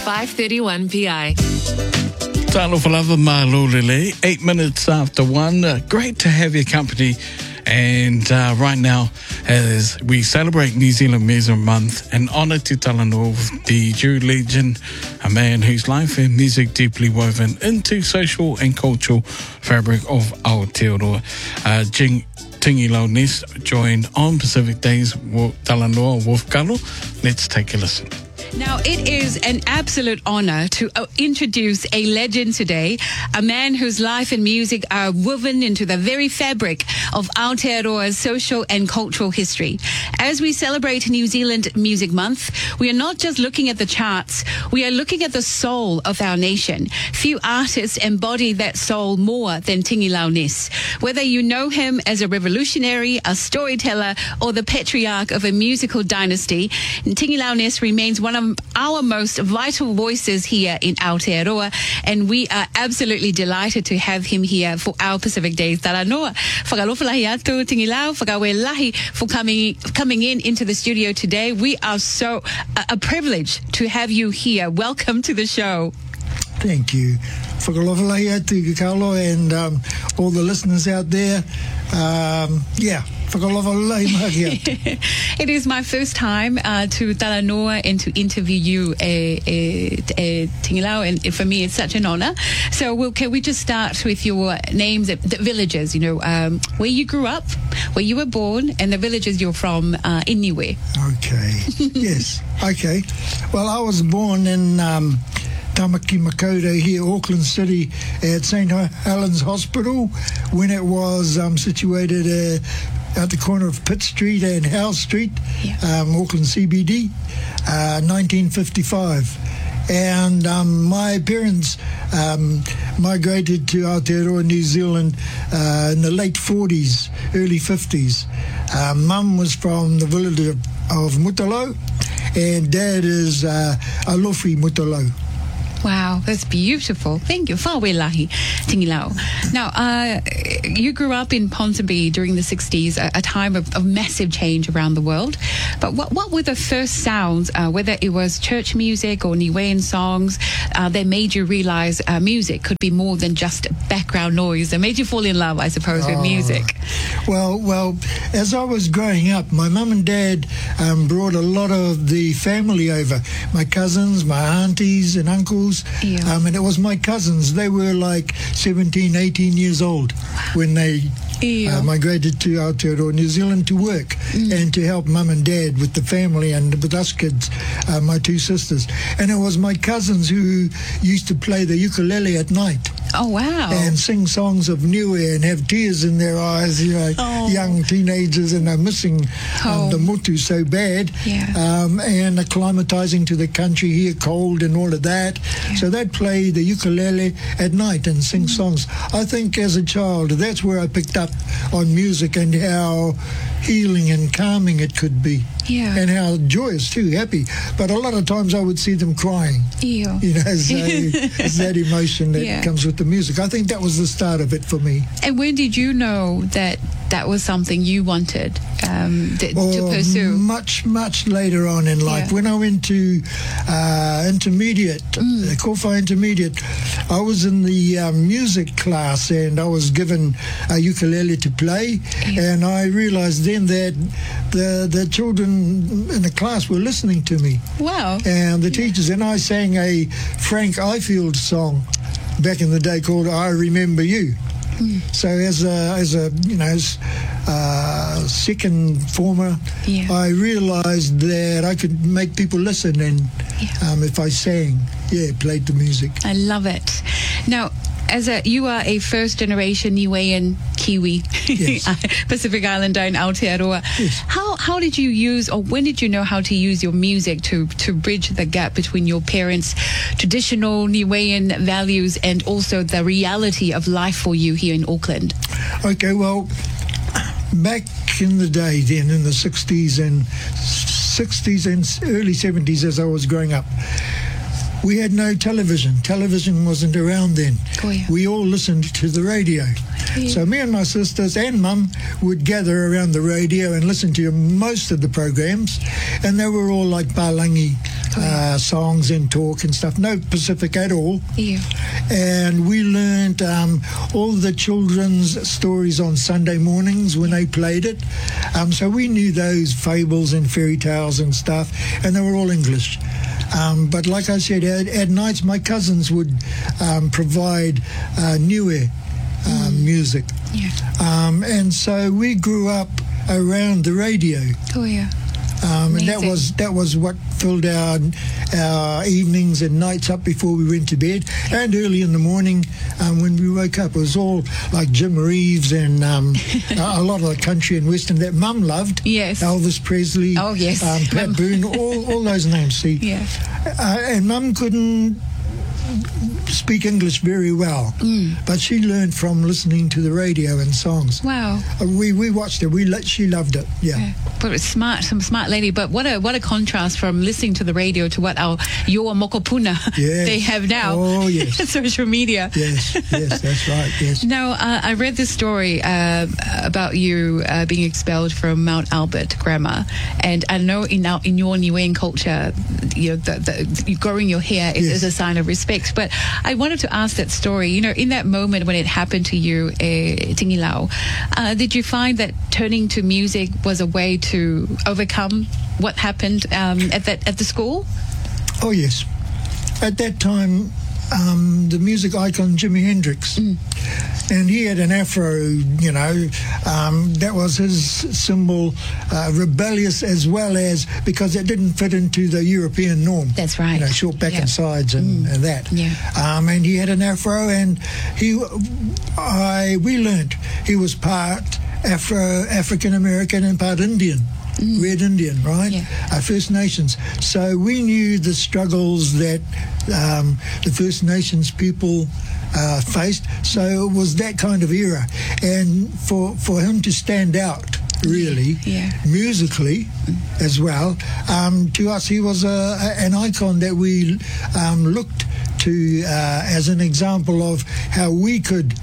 531 PI. Talo Falava Malolele, 8 minutes after 1. Great to have your company. And right now, as we celebrate New Zealand Music Month, an honour to Talanoa with the Jew legend, a man whose life and music deeply woven into social and cultural fabric of Aotearoa. Tingi Launis joined on Pacific Days with Talanoa with Kalo. Let's take a listen. Now, it is an absolute honour to introduce a legend today, a man whose life and music are woven into the very fabric of Aotearoa's social and cultural history. As we celebrate New Zealand Music Month, we are not just looking at the charts, we are looking at the soul of our nation. Few artists embody that soul more than Tingi Launis. Whether you know him as a revolutionary, a storyteller, or the patriarch of a musical dynasty, Tingi Launis remains one of our most vital voices here in Aotearoa, and we are absolutely delighted to have him here for our Pacific Days Talanoa. Whakalofalahi atu, Tingi Lau, whakawelahi for coming into the studio today. We are so a privilege to have you here. Welcome to the show. Thank you. Whakalofalahi atu, Carlo, and all the listeners out there. It is my first time to Talanoa and to interview you, Tingi Lau, and for me it's such an honour. So can we just start with your names, the villages, where you grew up, where you were born, and the villages you're from in Niue. Okay, yes, okay. Well, I was born in Tamaki Makaurau here, Auckland City, at St. Helens Hospital, when it was situated at the corner of Pitt Street and Howe Street, Auckland CBD, 1955. And my parents migrated to Aotearoa, New Zealand in the late 40s, early 50s. Mum was from the village of Mutalo, and Dad is Alofi Mutalo. Wow, that's beautiful. Thank you. Whawelahi, Tingi Lau. Now, you grew up in Ponsonby during the 60s, a time of massive change around the world. But what were the first sounds, whether it was church music or Niuean songs, that made you realise music could be more than just background noise, that made you fall in love, I suppose, with music? Well, as I was growing up, my mum and dad brought a lot of the family over. My cousins, my aunties and uncles. And it was my cousins. They were like 17, 18 years old when they migrated to Aotearoa, New Zealand to work and to help mum and dad with the family and with us kids, my two sisters. And it was my cousins who used to play the ukulele at night. Oh, wow. And sing songs of Niue and have tears in their eyes, young teenagers, and they're missing the motu so bad. And acclimatizing to the country here, cold and all of that. So they'd play the ukulele at night and sing songs. I think as a child, that's where I picked up on music and how healing and calming it could be. And how joyous too, happy. But a lot of times I would see them crying. As that emotion that comes with the music. I think that was the start of it for me. And when did you know that was something you wanted to pursue? Much later on in life. When I went to intermediate, Kōwhai Intermediate, I was in the music class and I was given a ukulele to play, and I realised then that the children in the class were listening to me. Wow. And the teachers, and I sang a Frank Ifield song back in the day called I Remember You. So as a second former, I realised that I could make people listen, and if I sang, played the music. I love it. Now, you are a first-generation Niuean Kiwi, Pacific Islander in Aotearoa. How did you use, or when did you know how to use your music to bridge the gap between your parents' traditional Niuean values and also the reality of life for you here in Auckland? Okay, well, back in the day then, in the 60s and early 70s as I was growing up, we had no television. Television wasn't around then. We all listened to the radio. So me and my sisters and mum would gather around the radio and listen to most of the programs, and they were all like Palangi songs and talk and stuff. No Pacific at all. Yeah. And we learned all the children's stories on Sunday mornings when they played it. So we knew those fables and fairy tales and stuff, and they were all English. But like I said, at nights my cousins would provide niue music. Yeah. And so we grew up around the radio. Oh, yeah. And that was what filled our evenings and nights up before we went to bed, and early in the morning when we woke up. It was all like Jim Reeves and a lot of the country and western that Mum loved. Yes. Elvis Presley. Oh, yes. Pat Boone, all those names, see. Yeah. And Mum couldn't speak English very well, but she learned from listening to the radio and songs. Wow. We watched it. She loved it. Yeah. But it's some smart lady. But what a contrast from listening to the radio to what our Yoa Mokopuna they have now. Oh, yes. Social media. Yes, that's right. Yes. Now, I read this story about you being expelled from Mount Albert Grammar, and I know in your Niuean culture, you growing your hair is a sign of respect. But I wanted to ask that story. In that moment when it happened to you, Tingilao, did you find that turning to music was a way to overcome what happened at the school? Oh, yes. At that time, the music icon Jimi Hendrix, and he had an afro, that was his symbol, rebellious as well as because it didn't fit into the European norm. That's right. Short back and sides and that. Yeah. And he had an afro, and we learnt he was part African American and part Indian. Red Indian, right? Yeah. First Nations. So we knew the struggles that the First Nations people faced. So it was that kind of era. And for him to stand out, really, musically as well, to us he was an icon that we looked to as an example of how we could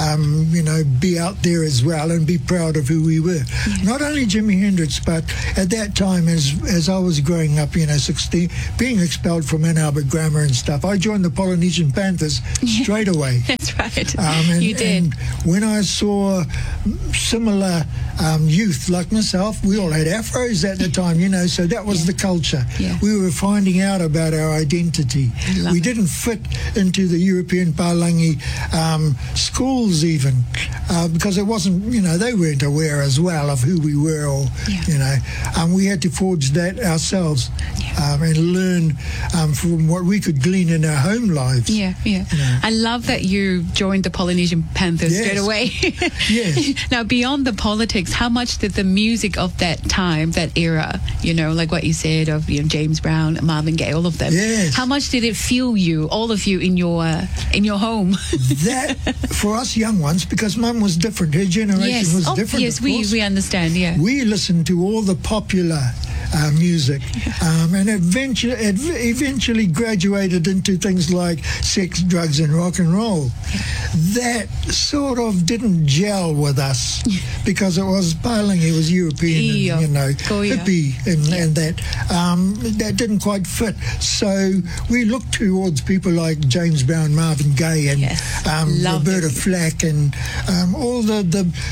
be out there as well and be proud of who we were. Not only Jimi Hendrix, but at that time as I was growing up, 16, being expelled from Ann Albert Grammar and stuff, I joined the Polynesian Panthers straight away. That's right. You did. And when I saw similar youth like myself, we all had afros at the time, so that was the culture. Yeah. We were finding out about our identity. We didn't fit into the European Palangi schools even, because it wasn't, they weren't aware as well of who we were, or, we had to forge that ourselves and learn from what we could glean in our home lives. Yeah. I love that you joined the Polynesian Panthers straight away. Yes. Now, beyond the politics, how much did the music of that time, that era, like what you said of James Brown, Marvin Gaye, all of them, how much did it fuel you, all of you, in your home? That, for us young ones, because Mum was different, her generation was different. Yes, we understand. We listened to all the popular music, and eventually graduated into things like sex, drugs, and rock and roll. That sort of didn't gel with us because it was Palangi, it was European, and, hippie, and that didn't quite fit. So we looked towards people like James Brown, Marvin Gaye, and Roberta Flack, and all the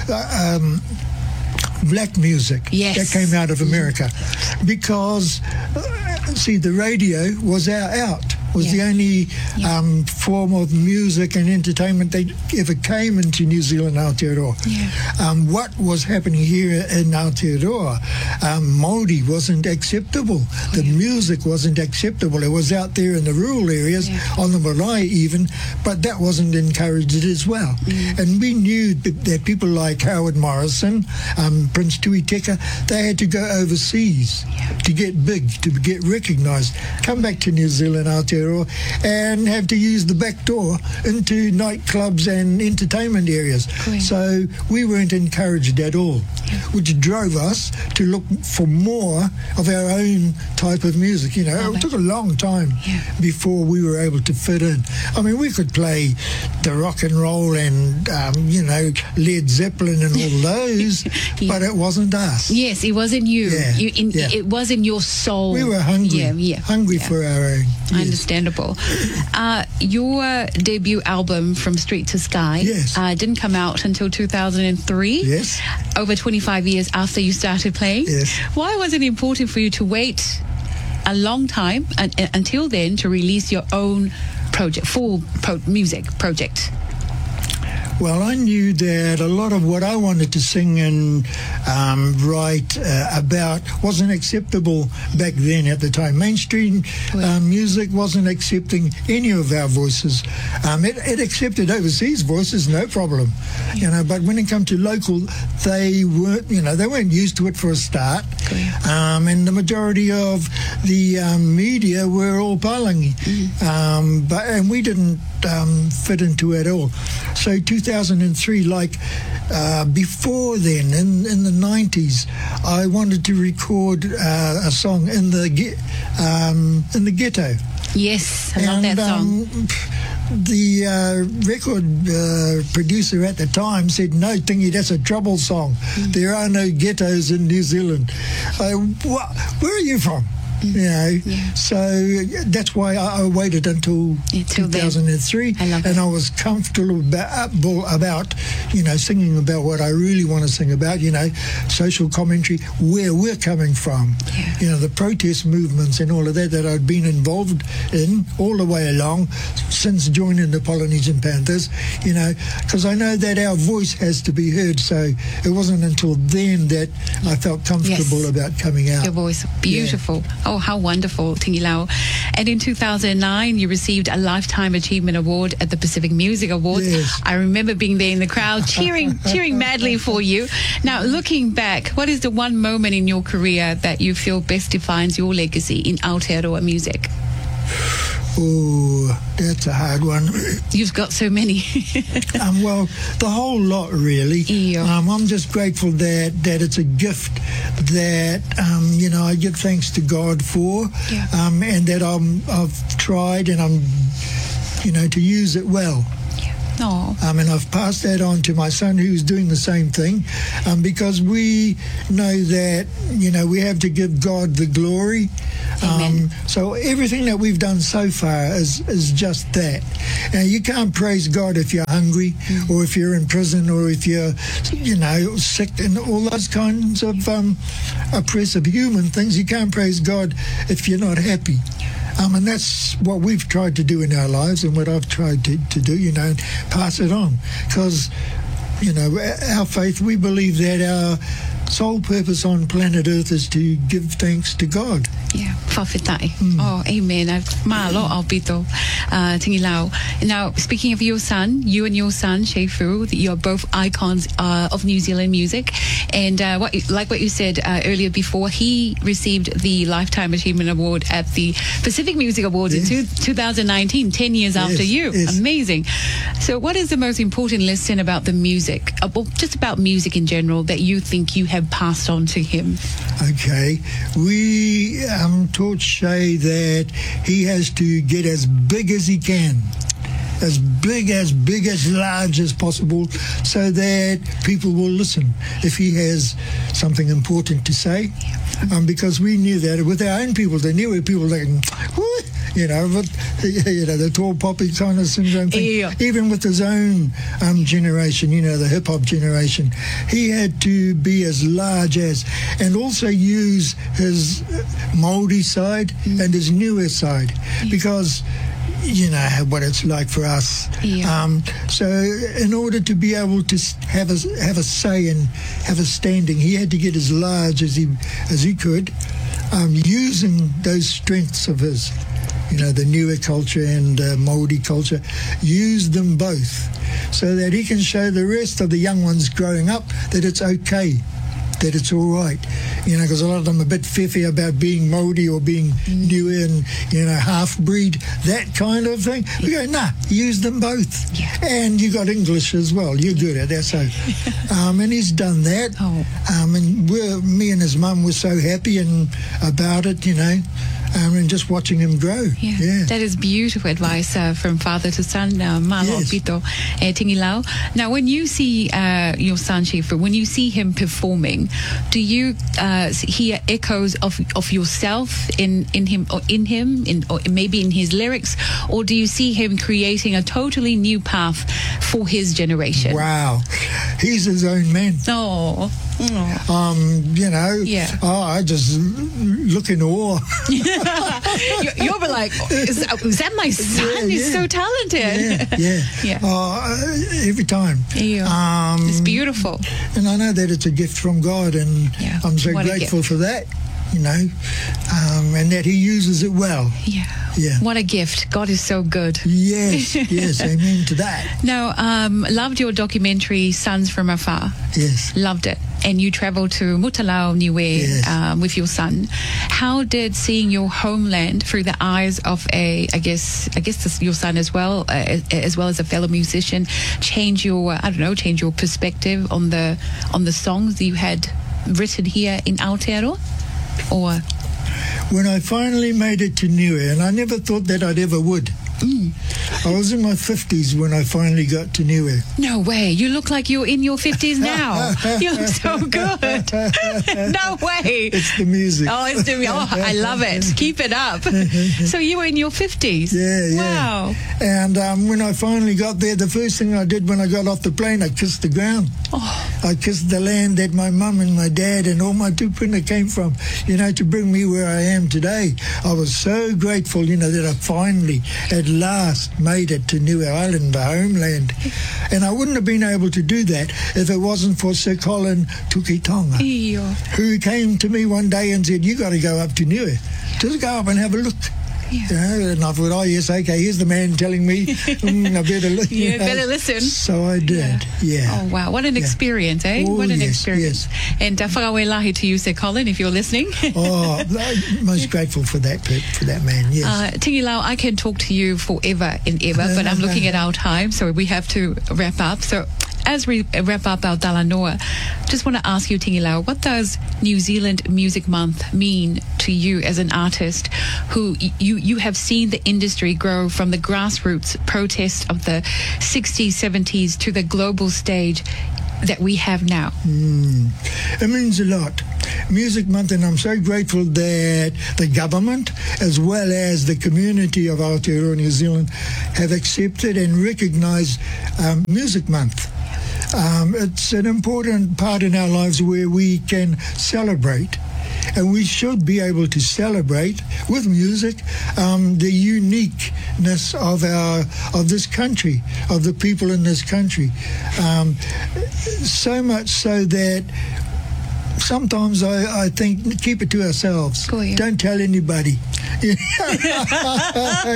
black music that came out of America, because the radio was our out. Was the only form of music and entertainment that ever came into New Zealand, Aotearoa. What was happening here in Aotearoa, Māori wasn't acceptable. The music wasn't acceptable. It was out there in the rural areas, on the marae even, but that wasn't encouraged as well. And we knew that people like Howard Morrison, Prince Tuiteka, they had to go overseas to get big, to get recognised. Come back to New Zealand, Aotearoa, Aotearoa and have to use the back door into nightclubs and entertainment areas. Cool. So we weren't encouraged at all, which drove us to look for more of our own type of music. You know, it took a long time before we were able to fit in. I mean, we could play the rock and roll and, you know, Led Zeppelin and all those, but it wasn't us. Yes, it wasn't you. It wasn't your soul. We were hungry, hungry for our own. Yes. Understandable. Your debut album, From Street to Sky, didn't come out until 2003. Yes. Over 25 years after you started playing. Yes. Why was it important for you to wait a long time until then to release your own project, music project? Well, I knew that a lot of what I wanted to sing and write about wasn't acceptable back then at the time. Mainstream music wasn't accepting any of our voices. It accepted overseas voices, no problem. You know, but when it came to local, they weren't used to it for a start. And the majority of the media were all Palangi. And we didn't fit into it at all. So 2003, before then, in the 90s, I wanted to record a song in the ghetto. Yes, I love that song. The record producer at the time said, "No, Tingy, that's a trouble song. There are no ghettos in New Zealand." Where are you from? You know, so that's why I waited until 2003, and I was comfortable about, you know, singing about what I really want to sing about, you know, social commentary, where we're coming from, you know, the protest movements and all of that I'd been involved in all the way along since joining the Polynesian Panthers, you know, because I know that our voice has to be heard, so it wasn't until then that I felt comfortable about coming out. Your voice, beautiful. Oh, how wonderful, Tingy Lau. And in 2009, you received a Lifetime Achievement Award at the Pacific Music Awards. Yes. I remember being there in the crowd, cheering madly for you. Now, looking back, what is the one moment in your career that you feel best defines your legacy in Aotearoa music? Oh, that's a hard one. You've got so many. Well, the whole lot, really. I'm just grateful that it's a gift that, you know, I give thanks to God for, and that I've tried and I'm, you know, to use it well. And I've passed that on to my son, who's doing the same thing, because we know that, you know, we have to give God the glory. So everything that we've done so far is just that. Now, you can't praise God if you're hungry or if you're in prison or if you're, you know, sick and all those kinds of oppressive human things. You can't praise God if you're not happy. And that's what we've tried to do in our lives and what I've tried to do, you know, pass it on. Because, you know, our faith, we believe that our sole purpose on planet Earth is to give thanks to God. Yeah, whawhetai. Oh, amen. Mahalo Albito, Tingy Lau. Now, speaking of your son, you and your son, Shefu, you're both icons of New Zealand music. And like what you said earlier before, he received the Lifetime Achievement Award at the Pacific Music Awards in 2019, 10 years after you. Amazing. So what is the most important lesson about the music, just about music in general, that you think you have passed on to him? Okay. We taught Shay that he has to get as big as he can. As big, as large as possible, so that people will listen if he has something important to say. Because we knew that with our own people, they knew people like, you know, but, you know, the tall poppy kind of syndrome thing. Even with his own generation, you know, the hip hop generation, he had to be as large as, and also use his Māori side and his newer side, because you know what it's like for us. So in order to be able to have a say and have a standing, he had to get as large as he could, using those strengths of his, you know, the newer culture and Māori culture, use them both so that he can show the rest of the young ones growing up that it's okay that it's all right. Because a lot of them are a bit fiffy about being Māori or being Niue and, half-breed, that kind of thing. We go, nah, use them both. Yeah. And you got English as well. You're good at that. So, and he's done that. Oh. And me and his mum were so happy about it, and just watching him grow. Yeah. That is beautiful advice from father to son. Malo Pito Tingilau. Now, when you see your son, Shifu, when you see him performing, do you hear echoes of yourself in him, or maybe in his lyrics, or do you see him creating a totally new path for his generation? Wow, he's his own man. Oh. I just look in awe. You'll be like, is that my son? He's so talented. Every time. It's beautiful. And I know that it's a gift from God, and I'm so grateful for that. And that he uses it well. Yeah. What a gift. God is so good. Yes, amen to that. Now, loved your documentary, Sons from Afar. Yes. Loved it. And you traveled to Mutalau, Niue, with your son. How did seeing your homeland through the eyes of your son as well as a fellow musician, change your perspective on the songs that you had written here in Aotearoa? Or when I finally made it to Niue, and I never thought that I'd ever would. I was in my 50s when I finally got to Niue. No way. You look like you're in your 50s now. You look so good. No way. It's the music. I love it. Keep it up. So you were in your 50s? Yeah. Wow. And when I finally got there, the first thing I did when I got off the plane, I kissed the ground. Oh. I kissed the land that my mum and my dad and all my tupuna came from, to bring me where I am today. I was so grateful, that I finally, at last, made it to Niue Island, the homeland. And I wouldn't have been able to do that if it wasn't for Sir Colin Tukitonga, who came to me one day and said, you got to go up to Niue. Just go up and have a look. And I thought, yes, okay, here's the man telling me I better look. Better listen. So I did, Oh, wow. What an experience, eh? Oh, what an experience. Yes. And whakawe lahi to you, Sir Colin, if you're listening. Most grateful for that man, yes. Tingilau, I can talk to you forever and ever, but I'm looking at our time, so we have to wrap up. So as we wrap up our Talanoa, just want to ask you, Tingilau, what does New Zealand Music Month mean to you as an artist who you have seen the industry grow from the grassroots protest of the 60s, 70s to the global stage that we have now? It means a lot. Music Month, and I'm so grateful that the government as well as the community of Aotearoa, New Zealand, have accepted and recognised Music Month. It's an important part in our lives where we can celebrate. And we should be able to celebrate with music the uniqueness of this country, of the people in this country. So much so that sometimes I think, keep it to ourselves. Cool, yeah. Don't tell anybody.